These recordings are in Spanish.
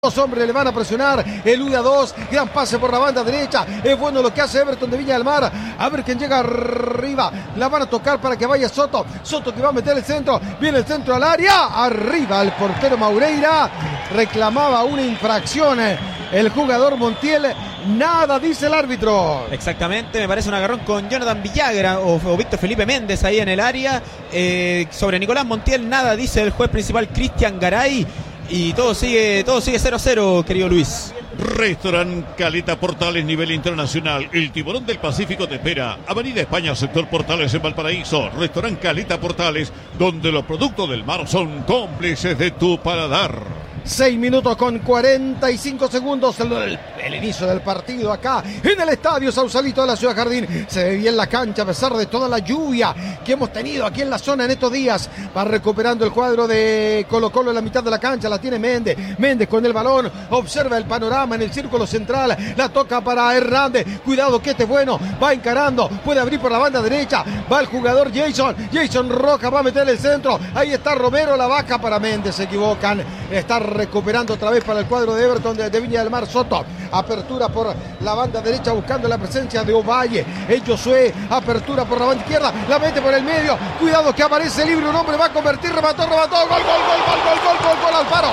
Dos hombres le van a presionar, elude a dos, gran pase por la banda derecha, es bueno lo que hace Everton de Viña del Mar, a ver quién llega arriba, la van a tocar para que vaya Soto que va a meter el centro, viene el centro al área, arriba el portero Maureira, reclamaba una infracción el jugador Montiel, nada dice el árbitro. Exactamente, me parece un agarrón con Jonathan Villagra o Víctor Felipe Méndez ahí en el área, sobre Nicolás Montiel nada dice el juez principal Cristian Garay. Y todo sigue 0-0, querido Luis. Restaurant Caleta Portales, nivel internacional. El Tiburón del Pacífico te espera. Avenida España, sector Portales en Valparaíso. Restaurant Caleta Portales, donde los productos del mar son cómplices de tu paladar. 6 minutos con 45 segundos el inicio del partido acá en el estadio Sausalito de la Ciudad Jardín. Se ve bien la cancha a pesar de toda la lluvia que hemos tenido aquí en la zona en estos días. Va recuperando el cuadro de Colo Colo en la mitad de la cancha, la tiene Méndez con el balón, observa el panorama en el círculo central, la toca para Hernández, cuidado que este es bueno, va encarando, puede abrir por la banda derecha, va el jugador Jason Roca, va a meter el centro, ahí está Romero, la baja para Méndez, se equivocan, está recuperando otra vez para el cuadro de Everton de Viña del Mar. Soto, apertura por la banda derecha buscando la presencia de Ovalle, el Josué, apertura por la banda izquierda, la mete por el medio, cuidado que aparece libre, un hombre va a convertir, remató, gol Alfaro,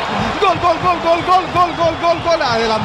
gol,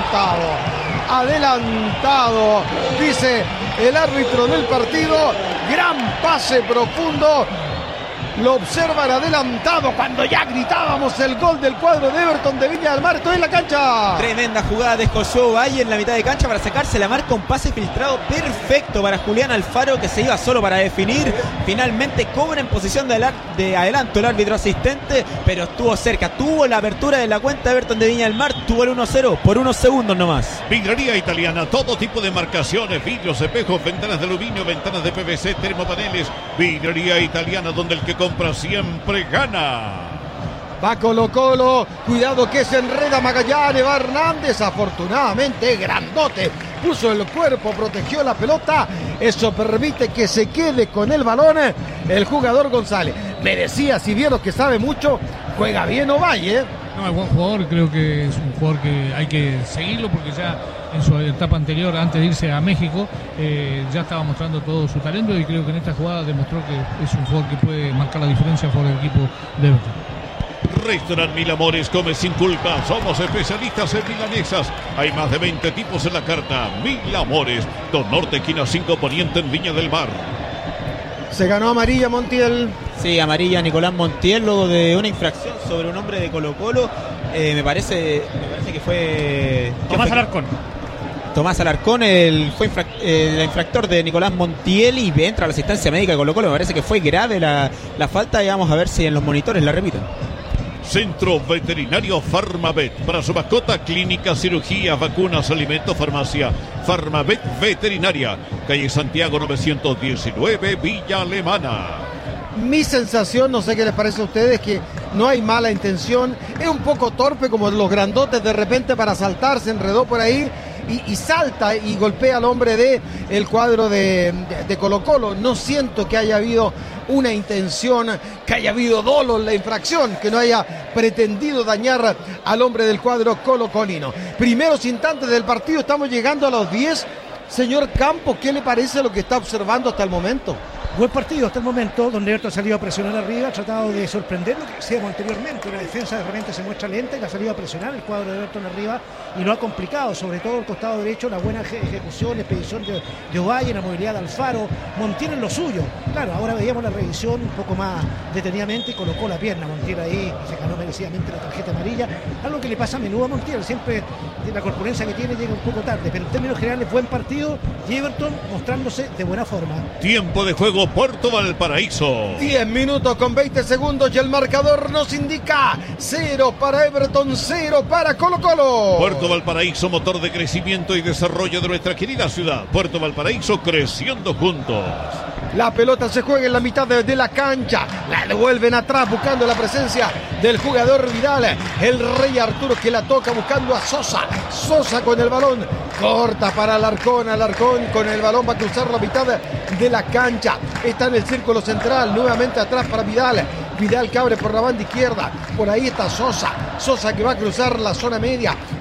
adelantado, dice el árbitro del partido, gran pase profundo. Lo observan adelantado cuando ya gritábamos el gol del cuadro de Everton de Viña del Mar. Estoy en la cancha. Tremenda jugada de Escoció Valle en la mitad de cancha para sacarse la marca. Un pase filtrado perfecto para Julián Alfaro, que se iba solo para definir. Finalmente cobra en posición de adelanto el árbitro asistente, pero estuvo cerca. Tuvo la apertura de la cuenta de Everton de Viña del Mar. Tuvo el 1-0 por unos segundos nomás. Vidrería Italiana, todo tipo de marcaciones, vidrios, espejos, ventanas de aluminio, ventanas de PVC, termopaneles. Vidrería Italiana, donde el que compra siempre gana. Va Colo Colo, cuidado que se enreda Magallanes, va Hernández, afortunadamente grandote, puso el cuerpo, protegió la pelota, eso permite que se quede con el balón el jugador González. Me decía, si vieron que sabe mucho, juega bien Ovalle. No, es buen jugador, creo que es un jugador que hay que seguirlo porque ya en su etapa anterior, antes de irse a México, ya estaba mostrando todo su talento y creo que en esta jugada demostró que es un jugador que puede marcar la diferencia por el equipo de Everton. Restaurant Mil Amores, come sin culpa. Somos especialistas en milanesas. Hay más de 20 tipos en la carta. Mil Amores, Don Norte, esquina 5 Poniente en Viña del Mar. Se ganó amarilla Montiel. Sí, amarilla Nicolás Montiel luego de una infracción sobre un hombre de Colo Colo. Me parece que fue Tomás Alarcón, el infractor de Nicolás Montiel, y entra a la asistencia médica de Colo Colo. Me parece que fue grave la falta y vamos a ver si en los monitores la repiten. Centro Veterinario Farmavet. Para su mascota, clínica, cirugía, vacunas, alimentos, farmacia. Farmavet Veterinaria. Calle Santiago 919, Villa Alemana. Mi sensación, no sé qué les parece a ustedes, que no hay mala intención. Es un poco torpe como los grandotes de repente para saltar, se enredó por ahí y salta y golpea al hombre de el cuadro de Colo Colo. No siento que haya habido una intención, que haya habido dolo en la infracción, que no haya pretendido dañar al hombre del cuadro colocolino. Primeros instantes del partido, estamos llegando a los 10. Señor Campos, ¿qué le parece lo que está observando hasta el momento? Buen partido hasta el momento, donde Everton ha salido a presionar arriba, ha tratado de sorprender lo que decíamos anteriormente. La defensa de repente se muestra lenta y la ha salido a presionar el cuadro de Everton arriba y lo ha complicado, sobre todo el costado derecho, la buena ejecución, expedición de Ovalle, la movilidad de Alfaro, Montiel en lo suyo. Claro, ahora veíamos la revisión un poco más detenidamente y colocó la pierna Montiel ahí, se ganó merecidamente la tarjeta amarilla, algo que le pasa a menudo a Montiel, siempre la corpulencia que tiene llega un poco tarde, pero en términos generales buen partido y Everton mostrándose de buena forma. Tiempo de juego Puerto Valparaíso. 10 minutos con 20 segundos y el marcador nos indica 0 para Everton, 0 para Colo Colo. Puerto Valparaíso, motor de crecimiento y desarrollo de nuestra querida ciudad. Puerto Valparaíso, creciendo juntos. La pelota se juega en la mitad de la cancha. La devuelven atrás buscando la presencia del jugador Vidal. El Rey Arturo que la toca buscando a Sosa. Sosa con el balón. Corta para Alarcón. Alarcón con el balón va a cruzar la mitad de la cancha. Está en el círculo central. Nuevamente atrás para Vidal. Vidal que abre por la banda izquierda. Por ahí está Sosa. Sosa que va a cruzar la zona media.